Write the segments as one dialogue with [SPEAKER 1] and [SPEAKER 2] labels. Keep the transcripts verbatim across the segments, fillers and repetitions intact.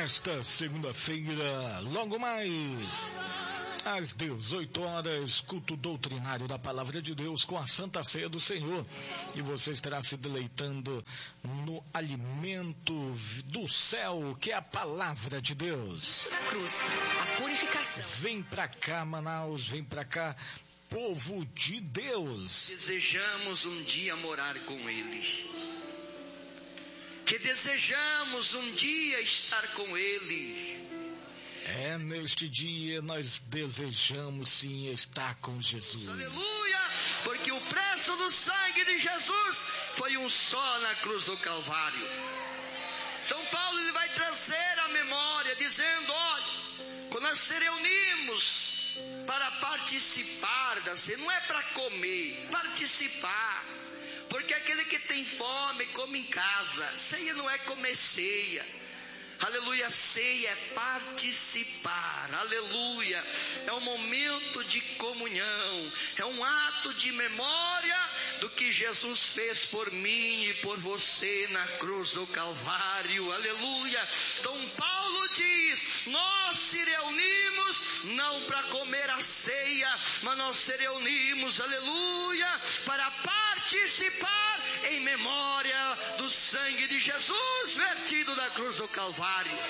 [SPEAKER 1] nesta segunda-feira, logo mais às dezoito horas, culto doutrinário da Palavra de Deus com a Santa Ceia do Senhor. E você estará se deleitando no alimento do céu, que é a Palavra de Deus.
[SPEAKER 2] Na cruz, a purificação.
[SPEAKER 1] Vem pra cá, Manaus, vem pra cá, povo de Deus.
[SPEAKER 3] Desejamos um dia morar com Ele. Que desejamos um dia estar com Ele.
[SPEAKER 1] É, neste dia nós desejamos sim estar com Jesus.
[SPEAKER 3] Aleluia! Porque o preço do sangue de Jesus foi um só na cruz do Calvário. Então Paulo ele vai trazer a memória, dizendo: olha, quando nós se reunimos para participar da ceia, não é para comer, participar. Porque aquele que tem fome come em casa. Ceia não é comer ceia. Aleluia, ceia é participar, aleluia, é um momento de comunhão, é um ato de memória do que Jesus fez por mim e por você na cruz do Calvário, aleluia. Então Paulo diz, nós se reunimos não para comer a ceia, mas nós se reunimos, aleluia, para participar em memória do sangue de Jesus vertido da cruz do Calvário.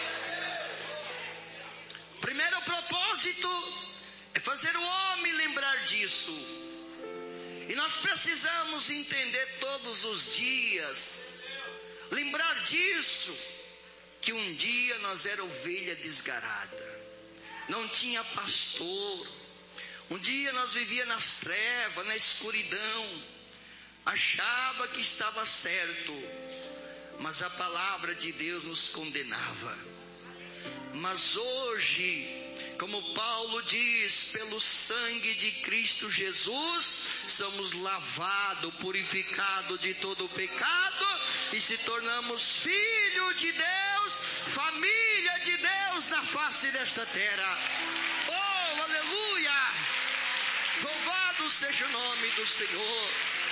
[SPEAKER 3] Primeiro propósito é fazer o homem lembrar disso. E nós precisamos entender todos os dias, lembrar disso, que um dia nós era ovelha desgarrada, não tinha pastor. Um dia nós vivíamos nas trevas, na escuridão, achava que estava certo, mas a palavra de Deus nos condenava. Mas hoje, como Paulo diz, pelo sangue de Cristo Jesus, somos lavados, purificados de todo o pecado e se tornamos filhos de Deus, família de Deus na face desta terra. Oh, aleluia! Louvado seja o nome do Senhor.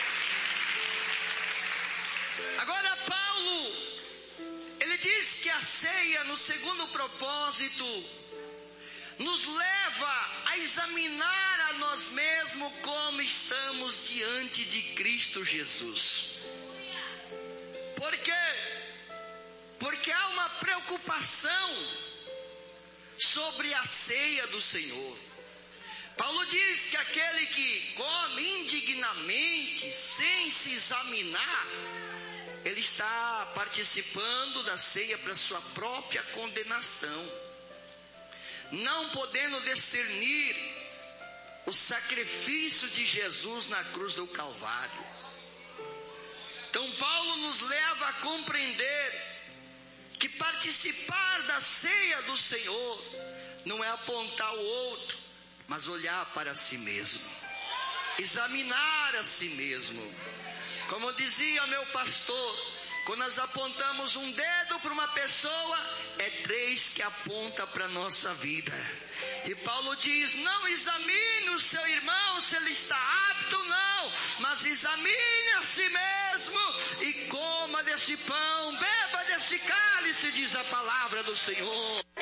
[SPEAKER 3] Agora Paulo, ele diz que a ceia, no segundo propósito, nos leva a examinar a nós mesmos como estamos diante de Cristo Jesus. Por quê? Porque há uma preocupação sobre a ceia do Senhor. Paulo diz que aquele que come indignamente, sem se examinar, ele está participando da ceia para sua própria condenação, não podendo discernir o sacrifício de Jesus na cruz do Calvário. Então Paulo nos leva a compreender que participar da ceia do Senhor não é apontar o outro, mas olhar para si mesmo, examinar a si mesmo. Como dizia meu pastor, quando nós apontamos um dedo para uma pessoa, é três que aponta para a nossa vida. E Paulo diz, não examine o seu irmão se ele está apto, não, mas examine a si mesmo e coma desse pão, beba desse cálice, diz a palavra do Senhor.